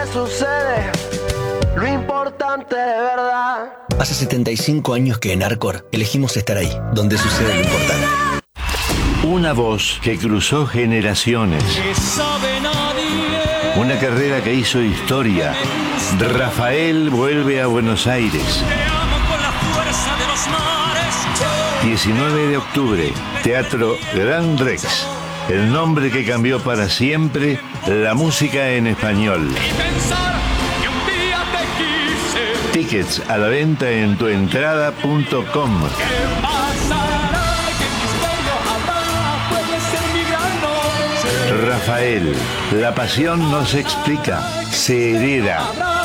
sucede, lo importante de verdad. Hace 75 años que en Arcor elegimos estar ahí, donde sucede lo importante. Una voz que cruzó generaciones. Una carrera que hizo historia. Rafael vuelve a Buenos Aires. 19 de octubre, Teatro Gran Rex. El nombre que cambió para siempre la música en español. Tickets a la venta en tuentrada.com. Rafael, la pasión no se explica, se hereda.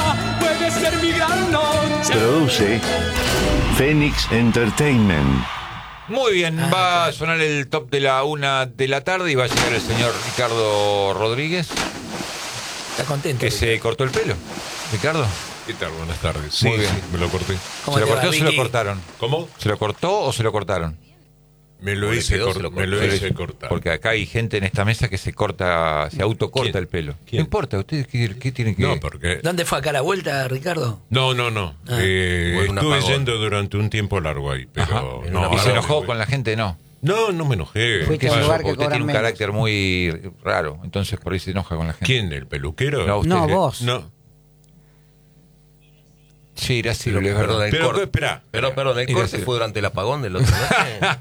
Produce Phoenix Entertainment. Muy bien, va a sonar el top de la 1 de la tarde y va a llegar el señor Ricardo Rodríguez. Está contento. Que se cortó el pelo. Ricardo. ¿Qué tal? Buenas tardes. Sí, Muy bien. sí, me lo corté. ¿Se lo cortó o se lo cortaron? ¿Cómo? ¿Se lo cortó o se lo cortaron? Me lo hice cortar. Porque acá hay gente en esta mesa que se corta, se autocorta el pelo. ¿Quién? No importa, ¿ustedes qué tienen que...? No, porque... ¿Dónde fue acá la vuelta, Ricardo? No. Estuve yendo durante un tiempo largo ahí, pero... ¿Y se enojó con la gente? No. No me enojé. Porque usted tiene un carácter muy raro, entonces por ahí se enoja con la gente. ¿Quién? ¿El peluquero? No, usted, No, vos. No. Sí, irascible, es verdad. Pero espera. Perdón, el corte fue durante el apagón del otro noche.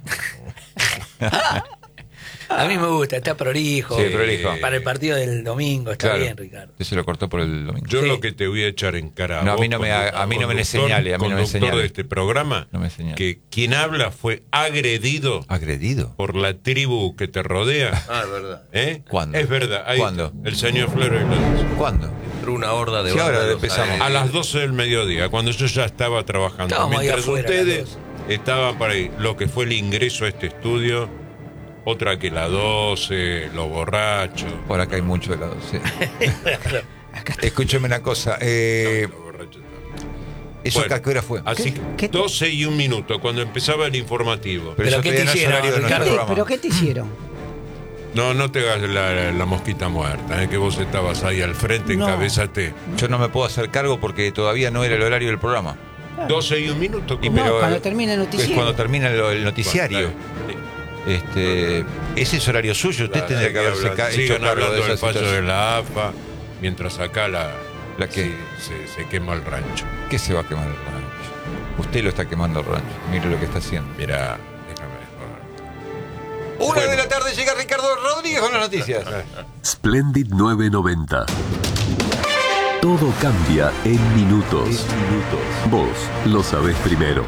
A mí me gusta, está prolijo. Sí, prolijo. Para el partido del domingo está bien, Ricardo. Usted se lo cortó por el domingo. Yo lo que te voy a echar en cara No, a mí no me señale, conductor de este programa, no me señale. Que quien habla fue agredido. ¿Agredido? Por la tribu que te rodea. Es verdad. ¿Cuándo? Es verdad. Ahí ¿Cuándo? El señor Flores lo dice. ¿Cuándo? Entró una horda de Sí, ahora vándalos empezamos. A las 12 del mediodía, cuando yo ya estaba trabajando. Estábamos ahí Mientras afuera, ustedes estaban para ahí, lo que fue el ingreso a este estudio, otra que la 12, los borrachos. Por acá hay mucho de la 12. Escúcheme una cosa. ¿Eso Bueno, a qué hora fue? Así que 12 y 1 minuto, cuando empezaba el informativo. ¿Pero qué te hicieron, Ricardo? ¿Pero qué te hicieron? No te hagas la mosquita muerta, que vos estabas ahí al frente, No. encabézate. Yo no me puedo hacer cargo porque todavía no era el horario del programa. 12 y 1 minuto. Y ¿cómo? pero, cuando termine el noticiero. Es cuando termina el noticiario. Bueno, Ese es horario suyo. Usted tendría que haberse hecho sigan cargo hablando de del esa fallo de situación. la AFA, mientras acá ¿La qué? se quema el rancho. ¿Qué se va a quemar el rancho? Usted lo está quemando el rancho. Mire lo que está haciendo. Mira, déjame. 1 de la tarde llega Ricardo Rodríguez con las noticias. Splendid 990. Todo cambia en minutos. Vos lo sabés primero.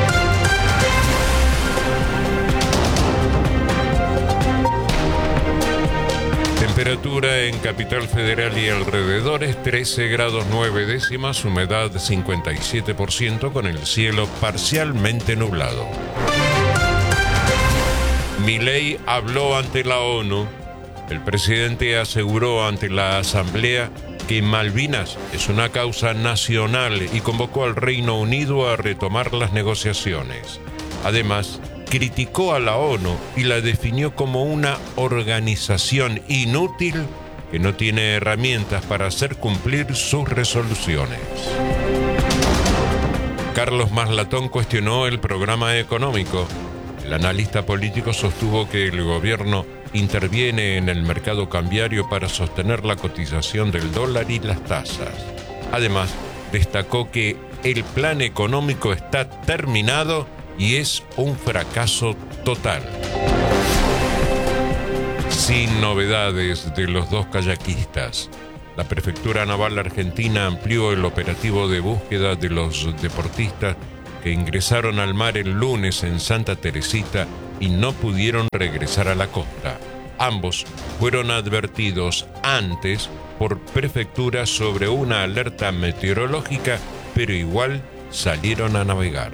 Temperatura en Capital Federal y alrededores 13 grados 9 décimas, humedad 57% con el cielo parcialmente nublado. Milei habló ante la ONU. El presidente aseguró ante la Asamblea que Malvinas es una causa nacional y convocó al Reino Unido a retomar las negociaciones. Además, criticó a la ONU y la definió como una organización inútil que no tiene herramientas para hacer cumplir sus resoluciones. Carlos Maslatón cuestionó el programa económico. El analista político sostuvo que el gobierno interviene en el mercado cambiario para sostener la cotización del dólar y las tasas. Además, destacó que el plan económico está terminado y es un fracaso total. Sin novedades de los dos kayakistas, la Prefectura Naval Argentina amplió el operativo de búsqueda de los deportistas que ingresaron al mar el lunes en Santa Teresita y no pudieron regresar a la costa. Ambos fueron advertidos antes por Prefectura sobre una alerta meteorológica, pero igual salieron a navegar.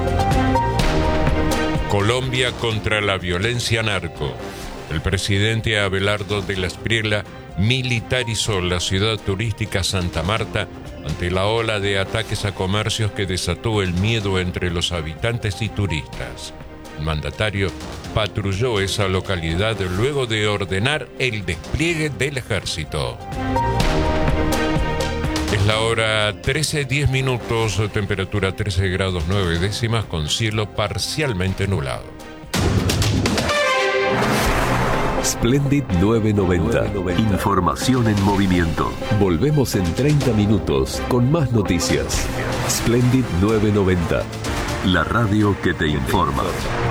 Colombia contra la violencia narco. El presidente Abelardo de la Espriella militarizó la ciudad turística Santa Marta ante la ola de ataques a comercios que desató el miedo entre los habitantes y turistas. El mandatario patrulló esa localidad luego de ordenar el despliegue del ejército. Es la hora 13:10 minutos, temperatura 13 grados 9 décimas con cielo parcialmente nublado. Splendid 990. Información en movimiento. Volvemos en 30 minutos con más noticias. Splendid 990. La radio que te informa.